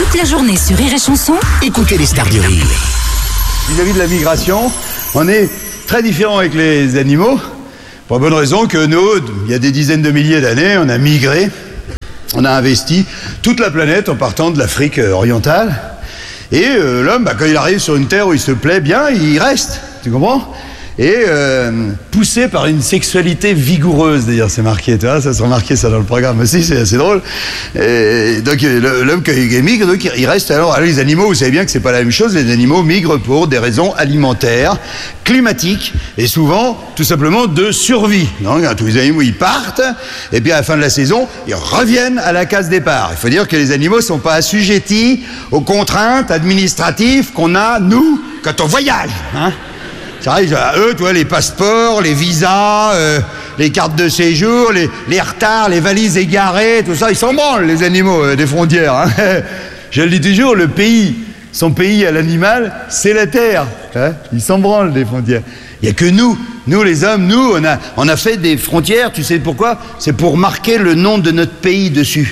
Toute la journée sur Rire et Chanson, Écoutez les stars du rire. Vis-à-vis de la migration, on est très différent avec les animaux, pour la bonne raison que nous, il y a des dizaines de milliers d'années, on a migré, on a investi toute la planète en partant de l'Afrique orientale. Et l'homme, quand il arrive sur une terre où il se plaît bien, il reste, tu comprends ? Et poussé par une sexualité vigoureuse, d'ailleurs, c'est marqué, tu vois, ça se remarquait ça dans le programme aussi, c'est assez drôle. Et donc l'homme quand il migre, donc il reste. Alors les animaux, vous savez bien que c'est pas la même chose. Les animaux migrent pour des raisons alimentaires, climatiques et souvent tout simplement de survie. Donc tous les animaux ils partent et puis à la fin de la saison ils reviennent à la case départ. Il faut dire que les animaux sont pas assujettis aux contraintes administratives qu'on a nous quand on voyage, hein. Ça arrive à eux, tu vois, les passeports, les visas, les cartes de séjour, les retards, les valises égarées, tout ça, ils s'en branlent, les animaux des frontières. Hein. Je le dis toujours, le pays, son pays à l'animal, c'est la terre. Hein. Ils s'en branlent des frontières. Il n'y a que nous les hommes, nous, on a fait des frontières, tu sais pourquoi ? C'est pour marquer le nom de notre pays dessus.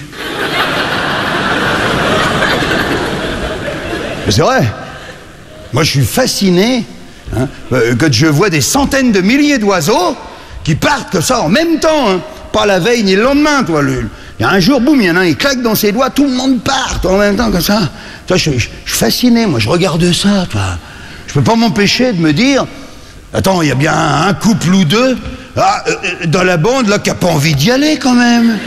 C'est vrai. Moi, je suis fasciné. Hein, quand je vois des centaines de milliers d'oiseaux qui partent comme ça en même temps, hein, pas la veille ni le lendemain, toi. Il y a un jour, boum, il y en a un, il claque dans ses doigts, tout le monde part en même temps comme ça. Toi, je suis fasciné, moi, je regarde ça, toi. Je peux pas m'empêcher de me dire, attends, il y a bien un couple ou deux dans la bande là qui a pas envie d'y aller quand même.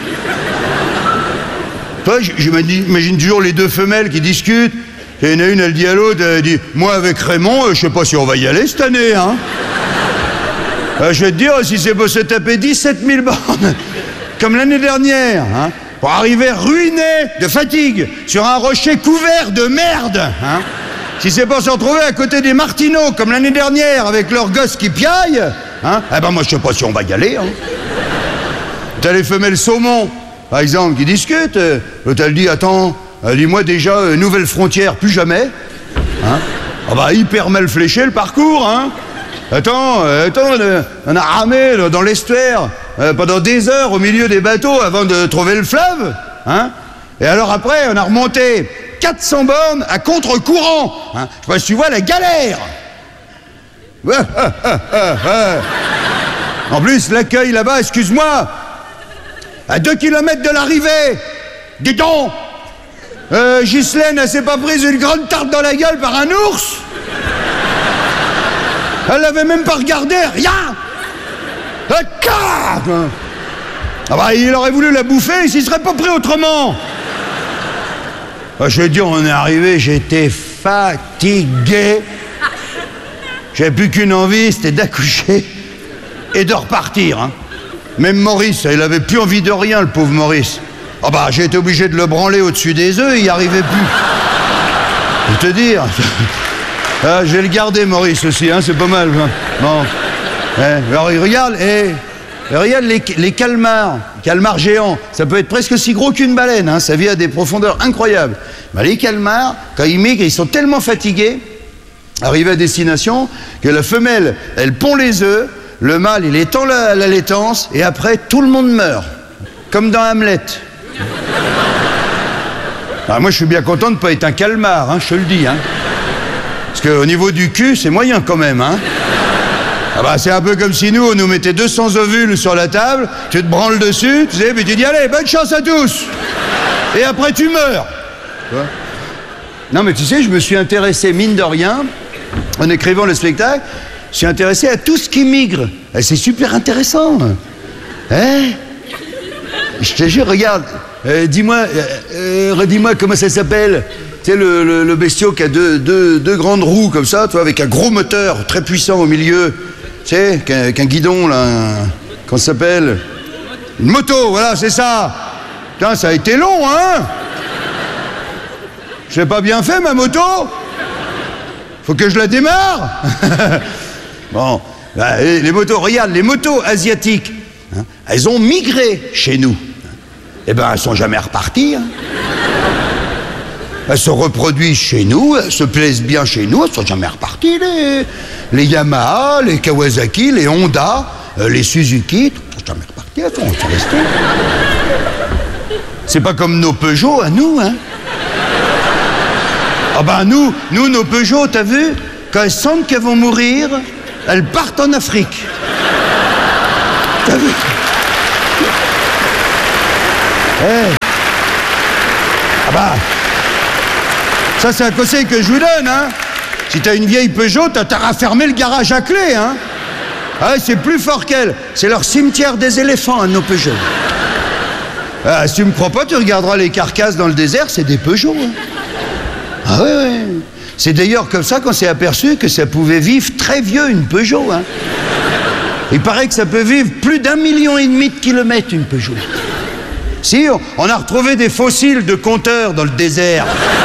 Toi, j'imagine toujours les deux femelles qui discutent. Et il y en a une, elle dit à l'autre, elle dit, moi avec Raymond, je sais pas si on va y aller cette année, hein. Je vais te dire, si c'est pour se taper 17 000 bornes, comme l'année dernière, hein, pour arriver ruiné de fatigue sur un rocher couvert de merde, hein, si c'est pour se retrouver à côté des martineaux, comme l'année dernière, avec leurs gosses qui piaillent, hein, eh ben moi je sais pas si on va y aller, hein. T'as les femelles saumon, par exemple, qui discutent, l'autre elle dit, attends, dis-moi déjà, nouvelle frontière, plus jamais. Hein, ah bah, hyper mal fléché le parcours, hein. Attends, on a ramé dans l'estuaire pendant des heures au milieu des bateaux avant de trouver le fleuve, hein. Et alors après, on a remonté 400 bornes à contre-courant. Hein. Je sais pas si tu vois la galère. En plus, l'accueil là-bas, excuse-moi, à 2 kilomètres de l'arrivée. Dis donc, Ghislaine, elle s'est pas prise une grande tarte dans la gueule par un ours? Elle l'avait même pas regardé, rien. Ah bah, il aurait voulu la bouffer, il s'y serait pas pris autrement. Je veux dire, on est arrivé, j'étais fatigué. J'avais plus qu'une envie, c'était d'accoucher et de repartir, hein. Même Maurice, il avait plus envie de rien, le pauvre Maurice. Ah bah, j'ai été obligé de le branler au-dessus des œufs, il n'y arrivait plus. Je vais te dire. Je vais le garder, Maurice, aussi, hein, c'est pas mal. Hein. Bon. Alors, regarde les calmars géants. Ça peut être presque aussi gros qu'une baleine, hein, ça vit à des profondeurs incroyables. Bah, les calmars, quand ils migrent, ils sont tellement fatigués, arrivés à destination, que la femelle, elle pond les œufs, le mâle, il étend la laitance, et après, tout le monde meurt. Comme dans Hamlet. Alors moi je suis bien content de ne pas être un calmar, hein, je te le dis, hein. Parce qu'au niveau du cul, c'est moyen quand même, hein. Ah bah c'est un peu comme si nous, on nous mettait 200 ovules sur la table, tu te branles dessus, tu sais, puis tu dis allez, bonne chance à tous. Et après tu meurs. Non mais tu sais, je me suis intéressé, mine de rien, en écrivant le spectacle, je suis intéressé à tout ce qui migre. Et c'est super intéressant. Hein? Je te jure, regarde, dis-moi comment ça s'appelle. Tu sais, le bestiau qui a deux grandes roues comme ça, tu vois, avec un gros moteur très puissant au milieu. Tu sais, qu'un guidon, là. Comment ça s'appelle? Une moto, voilà, c'est ça. Putain, ça a été long, hein? J'ai pas bien fait, ma moto? Faut que je la démarre. Bon, bah, les motos, regarde, les motos asiatiques, hein, elles ont migré chez nous. Eh ben, elles sont jamais reparties. Hein. Elles se reproduisent chez nous, elles se plaisent bien chez nous, elles sont jamais reparties. Les Yamaha, les Kawasaki, les Honda, les Suzuki, elles sont jamais reparties, elles sont restées. C'est pas comme nos Peugeot à nous, hein. Ah ben nous, nos Peugeot, t'as vu? Quand elles sentent qu'elles vont mourir, elles partent en Afrique. T'as vu? Hey. Ah bah, ça c'est un conseil que je vous donne, hein. Si t'as une vieille Peugeot, t'as à fermer le garage à clé, hein. Ah, c'est plus fort qu'elle. C'est leur cimetière des éléphants, hein, nos Peugeot. Ah, si tu me crois pas, tu regarderas les carcasses dans le désert, c'est des Peugeot, hein. Ah ouais, ouais. C'est d'ailleurs comme ça qu'on s'est aperçu que ça pouvait vivre très vieux, une Peugeot, hein. Il paraît que ça peut vivre plus d'1,5 million de kilomètres, une Peugeot. Si, on a retrouvé des fossiles de compteurs dans le désert.